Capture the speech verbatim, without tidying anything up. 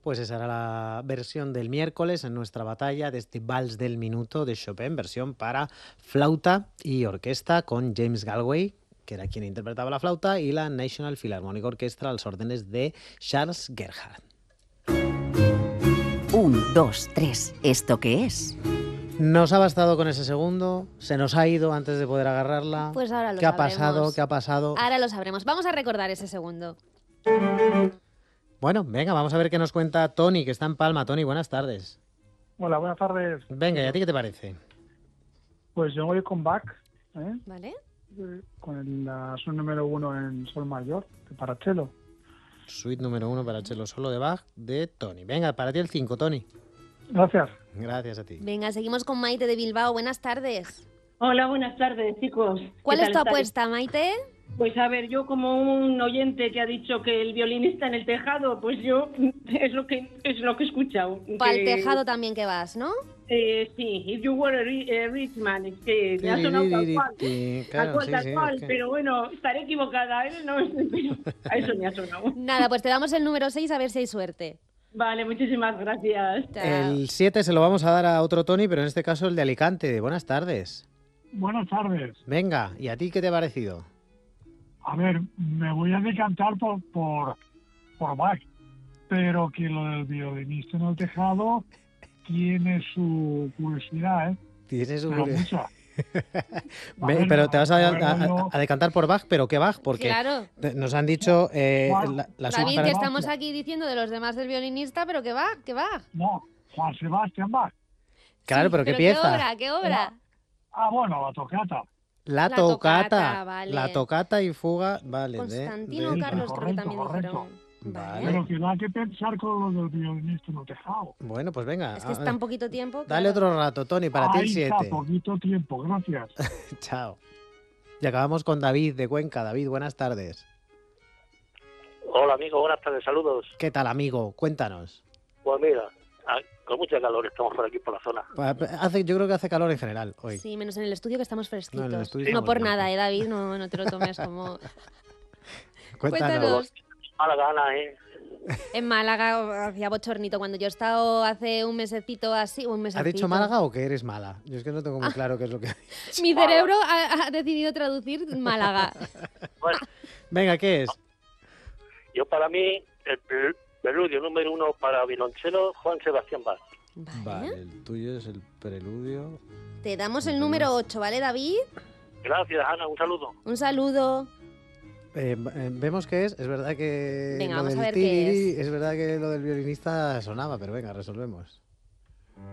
Pues esa era la versión del miércoles en nuestra batalla de este Vals del Minuto de Chopin, versión para flauta y orquesta con James Galway, que era quien interpretaba la flauta, y la National Philharmonic Orchestra a las órdenes de Charles Gerhardt. Un, dos, tres. ¿Esto qué es? Nos ha bastado con ese segundo, se nos ha ido antes de poder agarrarla. Pues ahora lo ¿Qué ha sabremos. pasado? ¿Qué ha pasado? Ahora lo sabremos. Vamos a recordar ese segundo. Bueno, venga, vamos a ver qué nos cuenta Tony, que está en Palma. Tony, buenas tardes. Hola, buenas tardes. Venga, ¿y a ti qué te parece? Pues yo voy con Bach, ¿eh? ¿Vale? Eh, con el, la suite número uno en sol mayor, para cello. Suite número uno para cello solo de Bach, de Tony. Venga, para ti el cinco, Tony. Gracias. Gracias a ti. Venga, seguimos con Maite de Bilbao. Buenas tardes. Hola, buenas tardes, chicos. ¿Cuál ¿Qué es tu tal estáis? apuesta, Maite? Pues a ver, yo como un oyente que ha dicho que el violinista en el tejado, pues yo es lo que es lo que he escuchado. Para el que- tejado también que vas, ¿no? Eh, sí, if you were a, ri- a rich man, es que me ha sonado tal cual, tal Claro, cual, sí, tal sí, cual, es que- pero bueno, estaré equivocada, ¿eh? No, pero a eso me ha sonado. Nada, pues te damos el número seis a ver si hay suerte. Vale, muchísimas gracias. Chao. El siete se lo vamos a dar a otro Tony, pero en este caso el de Alicante. Buenas tardes. Buenas tardes. Venga, ¿y a ti qué te ha parecido? A ver, me voy a decantar por, por, por Bach, pero que lo del violinista en el tejado tiene su curiosidad, ¿eh? Tienes un... Pero mucha. A Ve, ver, pero te vas a, a ver, a- yo- a decantar por Bach, ¿pero qué Bach? Porque Claro. te- nos han dicho eh, Juan, la, la suite David, para- que estamos aquí diciendo de los demás del violinista, pero que va, que va. No, Juan Sebastián Bach. Claro, Sí, pero ¿qué ¿qué pieza? obra? ¿Qué obra? Ah, bueno, la tocata. La, La tocata. tocata, vale. La tocata y fuga, vale. de- Constantino de- Carlos, creo que Correcto, también correcto. dijeron. Vale. Pero que no hay que pensar con lo del violinista en el tejado. Bueno, pues venga. Es que a- es tan poquito tiempo. Dale claro. otro rato, Tony, para ti el Ahí está, siete. poquito tiempo, gracias. Chao. Y acabamos con David de Cuenca. David, buenas tardes. Hola amigo, buenas tardes, saludos. ¿Qué tal, amigo? Cuéntanos. Pues mira, ah, con mucha calor estamos por aquí por la zona. Pa- pa- Hace, yo creo que hace calor en general hoy. Sí, menos en el estudio que estamos fresquitos. No, en el No, estudio estamos por bien. nada, ¿eh, David? No, no te lo tomes como... Cuéntanos. Cuéntanos. Mala gana, ¿eh? En Málaga hacía bochornito. Cuando yo he estado hace un mesecito así, un ¿Ha mesecito... dicho Málaga o que eres mala? Yo es que no tengo muy claro qué es lo que... Mi cerebro ha, ha decidido traducir Málaga. Bueno, Venga, ¿qué es? yo para mí, el pre- preludio número uno para violonchelo, Juan Sebastián Bach. Vale. el tuyo es el preludio. Te damos el número ocho, ¿vale, David? Gracias, Ana, un saludo. Un saludo. Eh, eh, vemos que es, es verdad que Venga, lo vamos a del ver qué tiriri, es verdad que lo del violinista sonaba, pero venga, resolvemos.